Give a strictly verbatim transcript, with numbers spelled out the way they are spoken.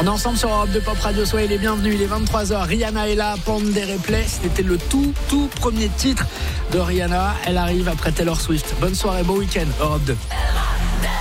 On est ensemble sur Europe deux Pop Radio, soyez les bienvenus, il est vingt-trois heures, Rihanna est là, Pon de Replay, c'était le tout, tout premier titre de Rihanna, elle arrive après Taylor Swift. Bonne soirée, beau week-end, Europe deux.